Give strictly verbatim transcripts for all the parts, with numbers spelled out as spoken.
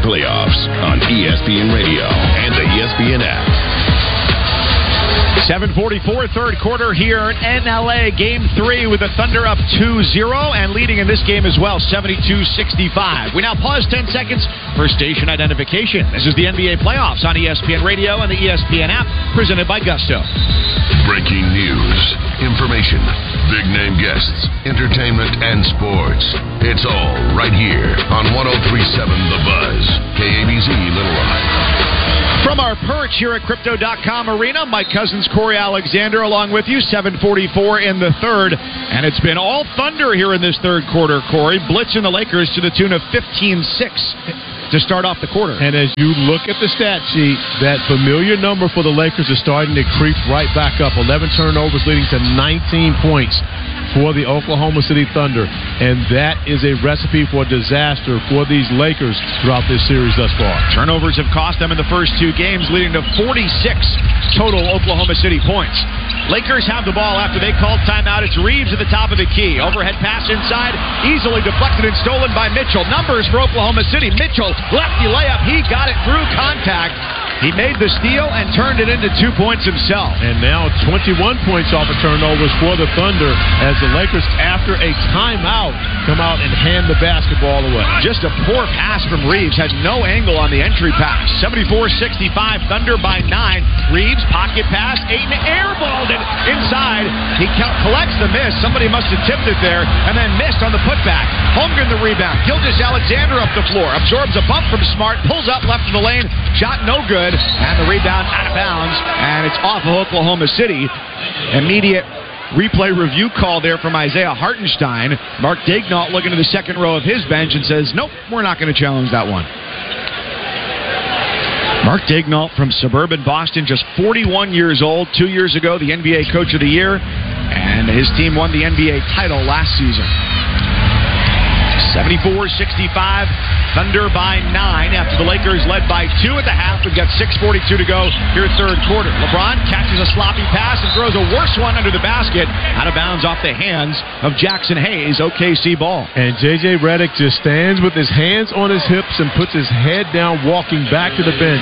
playoffs on E S P N Radio and the E S P N app. seven forty-four, third quarter here in L A. Game three with the Thunder up two zero and leading in this game as well, seventy-two sixty-five. We now pause ten seconds for station identification. This is the N B A playoffs on E S P N Radio and the E S P N app, presented by Gusto. Breaking news, information, big-name guests, entertainment, and sports. It's all right here on one oh three point seven The Buzz, K A B Z Little Rock. From our perch here at Crypto dot com Arena, Mike Cousins, Corey Alexander along with you, seven forty-four in the third. And it's been all Thunder here in this third quarter, Corey. Blitzing the Lakers to the tune of fifteen six to start off the quarter. And as you look at the stat sheet, that familiar number for the Lakers is starting to creep right back up. eleven turnovers leading to nineteen points for the Oklahoma City Thunder. And that is a recipe for disaster for these Lakers throughout this series thus far. Turnovers have cost them in the first two games, leading to forty-six total Oklahoma City points. Lakers have the ball after they called timeout. It's Reeves at the top of the key. Overhead pass inside, easily deflected and stolen by Mitchell. Numbers for Oklahoma City. Mitchell, lefty layup. He got it through contact. He made the steal and turned it into two points himself. And now twenty-one points off of turnovers for the Thunder as the Lakers, after a timeout, come out and hand the basketball away. Just a poor pass from Reeves. Had no angle on the entry pass. seventy-four sixty-five, Thunder by nine. Reeves, pocket pass. Ayton airballed it inside. He collects the miss. Somebody must have tipped it there and then missed on the putback. Holmgren the rebound. Gilgeous-Alexander up the floor. Absorbs a bump from Smart. Pulls up left of the lane. Shot no good. And the rebound out of bounds, and it's off of Oklahoma City. Immediate replay review call there from Isaiah Hartenstein. Mark Daignault looking to the second row of his bench and says, nope, we're not going to challenge that one. Mark Daignault from suburban Boston, just forty-one years old. Two years ago, the N B A Coach of the Year, and his team won the N B A title last season. seventy-four sixty-five, Thunder by nine after the Lakers led by two at the half. We've got six forty-two to go here third quarter. LeBron catches a sloppy pass and throws a worse one under the basket, out of bounds off the hands of Jackson Hayes. O K C ball. And J J Redick just stands with his hands on his hips and puts his head down, walking back to the bench.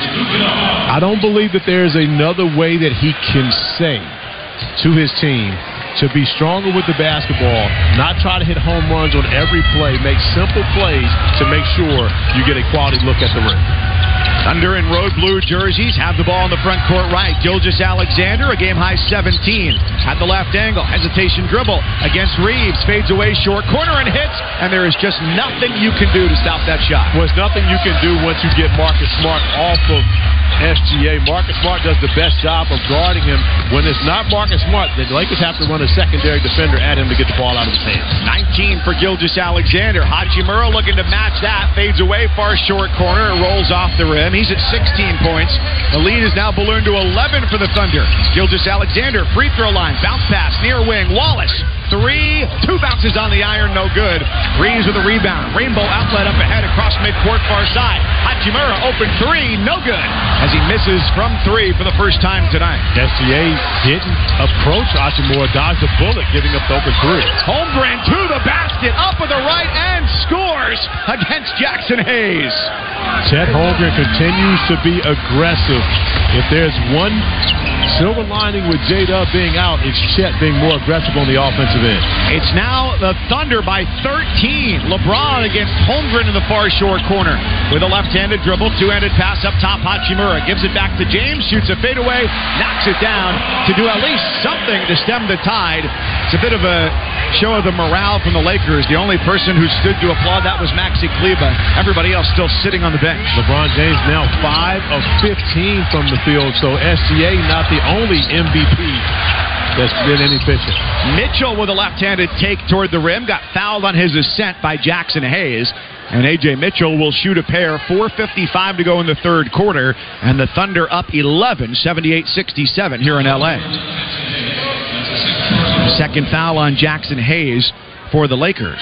I don't believe that there is another way that he can say to his team to be stronger with the basketball, not try to hit home runs on every play, make simple plays to make sure you get a quality look at the rim. Thunder in road blue jerseys have the ball in the front court right. Gilgeous-Alexander, a game-high seventeen. At the left angle, hesitation dribble against Reeves. Fades away short corner and hits, and there is just nothing you can do to stop that shot. Well, it's nothing you can do once you get Marcus Smart off of S G A. Marcus Smart does the best job of guarding him. When it's not Marcus Smart, the Lakers have to run a secondary defender at him to get the ball out of his hands. nineteen for Gilgeous-Alexander. Hachimura looking to match that. Fades away far short corner. It rolls off the rim. He's at sixteen points. The lead is now ballooned to eleven for the Thunder. Gilgeous-Alexander, free throw line. Bounce pass, near wing. Wallace, three. Two bounces on the iron, no good. Reeves with a rebound. Rainbow outlet up ahead across midcourt far side. Hachimura open three, no good, as he misses from three for the first time tonight. S G A didn't approach Hachimura, dodged a bullet, giving up the open three. Holmgren to the basket, up with the right, and scores against Jackson Hayes. Chet Holmgren continues to be aggressive. If there's one silver lining with J-Dub being out, it's Chet being more aggressive on the offensive end. It's now the Thunder by thirteen. LeBron against Holmgren in the far short corner with a left-handed dribble, two-handed pass up top. Hachimura gives it back to James, shoots a fadeaway, knocks it down to do at least something to stem the tide. It's a bit of a show of the morale from the Lakers. The only person who stood to applaud that was Maxi Kleber. Everybody else still sitting on the bench. LeBron James now five of fifteen from the field, so S G A not the only M V P that's been inefficient. Mitchell with a left-handed take toward the rim, got fouled on his ascent by Jackson Hayes. And A J Mitchell will shoot a pair. four fifty-five to go in the third quarter. And the Thunder up eleven, seventy-eight sixty-seven here in L A. Second foul on Jackson Hayes for the Lakers.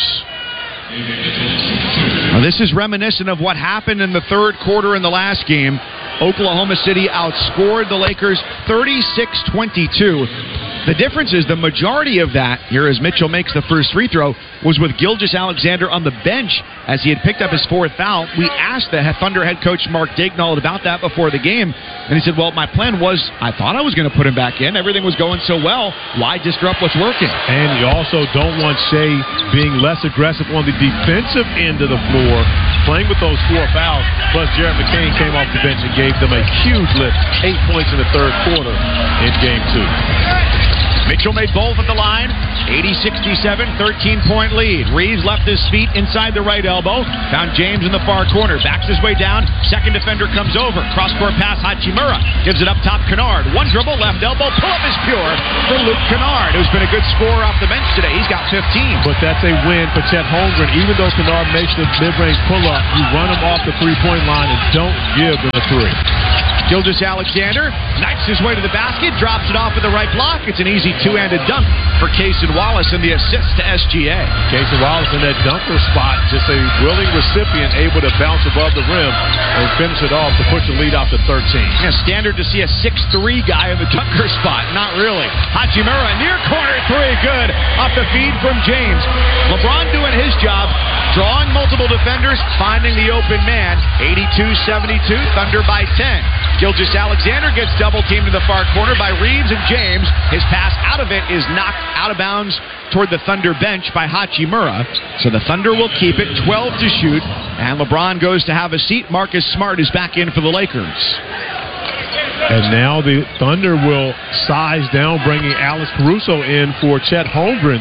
Now, this is reminiscent of what happened in the third quarter in the last game. Oklahoma City outscored the Lakers thirty-six twenty-two. The difference is the majority of that, here as Mitchell makes the first free throw, was with Gilgeous-Alexander on the bench as he had picked up his fourth foul. We asked the Thunder head coach Mark Daigneault about that before the game, and he said, well, my plan was, I thought I was going to put him back in. Everything was going so well. Why disrupt what's working? And you also don't want Shea being less aggressive on the defensive end of the floor, playing with those four fouls. Plus, Jared McCain came off the bench and gave them a huge lift, eight points in the third quarter in game two. Mitchell made both at the line. eighty sixty-seven, thirteen-point lead. Reeves left his feet inside the right elbow. Found James in the far corner. Backs his way down. Second defender comes over. Cross-court pass, Hachimura. Gives it up top, Kennard. One dribble, left elbow. Pull-up is pure for Luke Kennard, who's been a good scorer off the bench today. He's got fifteen. But that's a win for Chet Holmgren. Even though Kennard makes the mid-range pull-up, you run him off the three-point line and don't give them a three. Gilgeous-Alexander knifes his way to the basket, drops it off with the right block. It's an easy two-handed dunk for Cason Wallace and the assist to S G A. Cason Wallace in that dunker spot, just a willing recipient, able to bounce above the rim and finish it off to push the lead out to thirteen. Yeah, standard to see a six three guy in the dunker spot. Not really. Hachimura, near corner three, good. Off the feed from James. LeBron doing his job, drawing multiple defenders, finding the open man. eighty-two seventy-two, Thunder by ten. Gilgeous-Alexander gets double-teamed in the far corner by Reeves and James. His pass out of it is knocked out of bounds toward the Thunder bench by Hachimura. So the Thunder will keep it, twelve to shoot, and LeBron goes to have a seat. Marcus Smart is back in for the Lakers. And now the Thunder will size down, bringing Alex Caruso in for Chet Holmgren.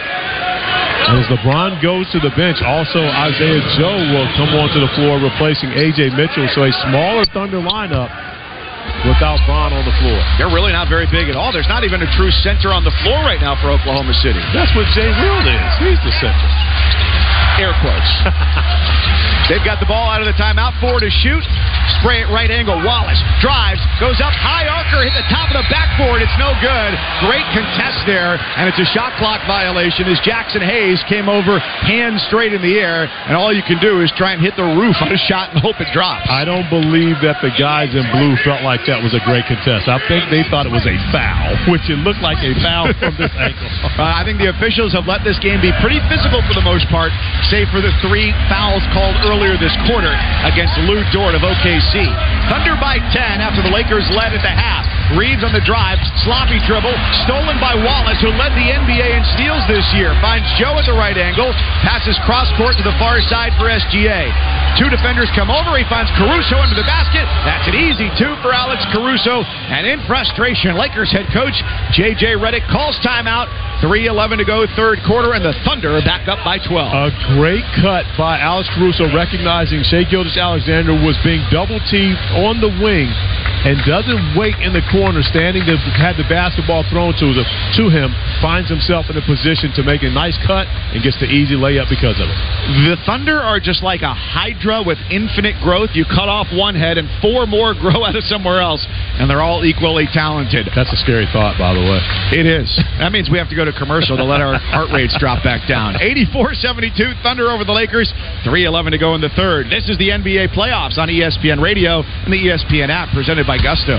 And as LeBron goes to the bench, also Isaiah Joe will come onto the floor, replacing A J Mitchell. So a smaller Thunder lineup without Bron on the floor. They're really not very big at all. There's not even a true center on the floor right now for Oklahoma City. That's what Jay Will is. He's the center. Air quotes. They've got the ball out of the timeout. Four to shoot. Spray it right angle. Wallace drives, goes up high. Archer hit the top of the backboard. It's no good. Great contest there, and it's a shot clock violation as Jackson Hayes came over hands straight in the air, and all you can do is try and hit the roof on a shot and hope it drops. I don't believe that the guys in blue felt like that was a great contest. I think they thought it was a foul, which it looked like a foul from this angle. Uh, I think the officials have let this game be pretty physical for the most part, save for the three fouls called earlier this quarter against Lou Dort of O K C. Thunder by ten after the Lakers led at the half. Reeves on the drive, sloppy dribble, stolen by Wallace, who led the N B A in steals this year. Finds Joe at the right angle, passes cross-court to the far side for S G A. Two defenders come over, he finds Caruso into the basket. That's an easy two for Alex Caruso. And in frustration, Lakers head coach J J Redick calls timeout. three eleven to go, third quarter, and the Thunder are back up by twelve. A great cut by Alex Caruso, recognizing Shai Gilgeous-Alexander was being double-teamed on the wing and doesn't wait in the corner, standing to have the basketball thrown to, the, to him, finds himself in a position to make a nice cut and gets the easy layup because of it. The Thunder are just like a hydra with infinite growth. You cut off one head and four more grow out of somewhere else, and they're all equally talented. That's a scary thought, by the way. It is. That means we have to go to commercial to let our heart rates drop back down. eighty-four seventy-two, Thunder over the Lakers. three eleven to go in the third. This is the N B A playoffs on E S P N Radio and the E S P N app, presented by Gusto.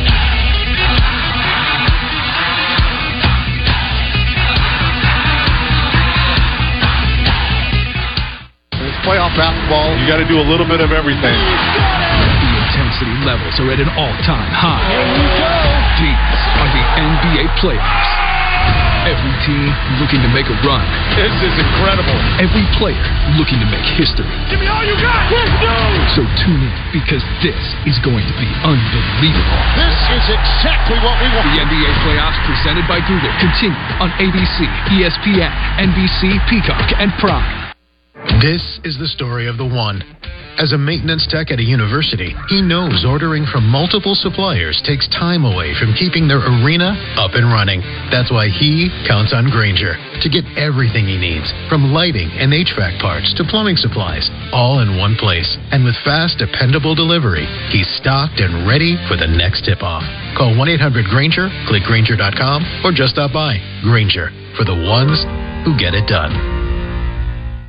It's playoff basketball. You got to do a little bit of everything. The intensity levels are at an all-time high. These are the N B A playoffs. Every team looking to make a run. This is incredible. Every player looking to make history. Give me all you got. Let's go. So tune in, because this is going to be unbelievable. This is exactly what we want. The N B A playoffs presented by Google continue on A B C, E S P N, N B C, Peacock, and Prime. This is the story of the one. As a maintenance tech at a university, he knows ordering from multiple suppliers takes time away from keeping their arena up and running. That's why he counts on Grainger to get everything he needs, from lighting and H V A C parts to plumbing supplies, all in one place. And with fast, dependable delivery, he's stocked and ready for the next tip-off. Call one eight hundred Grainger, click Grainger dot com, or just stop by. Grainger, for the ones who get it done.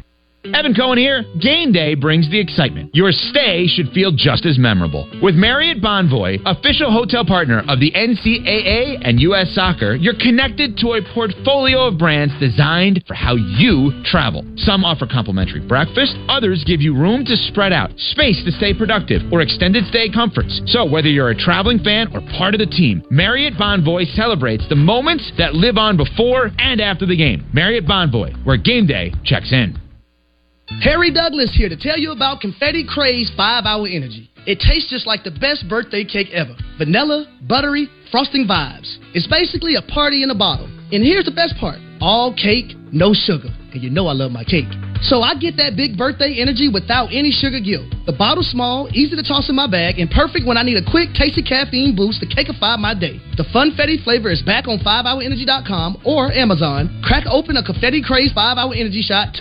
Evan Cohen here. Game day brings the excitement. Your stay should feel just as memorable. With Marriott Bonvoy, official hotel partner of the N C A A and U S Soccer, you're connected to a portfolio of brands designed for how you travel. Some offer complimentary breakfast, others give you room to spread out, space to stay productive, or extended stay comforts. So whether you're a traveling fan or part of the team, Marriott Bonvoy celebrates the moments that live on before and after the game. Marriott Bonvoy, where game day checks in. Harry Douglas here to tell you about Confetti Craze five hour Energy. It tastes just like the best birthday cake ever. Vanilla, buttery, frosting vibes. It's basically a party in a bottle. And here's the best part. All cake, no sugar. And you know I love my cake. So I get that big birthday energy without any sugar guilt. The bottle's small, easy to toss in my bag, and perfect when I need a quick, tasty caffeine boost to cakeify my day. The Funfetti flavor is back on five hour energy dot com or Amazon. Crack open a Confetti Craze five hour Energy shot today.